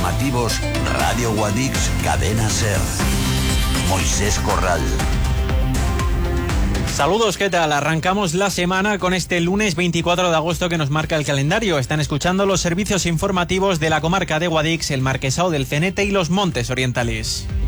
informativos, Radio Guadix, Cadena SER. Moisés Corral. Saludos, ¿qué tal? Arrancamos la semana con este lunes 24 de agosto que nos marca el calendario. Están escuchando los servicios informativos de la comarca de Guadix, el Marquesado del Cenete y los Montes Orientales.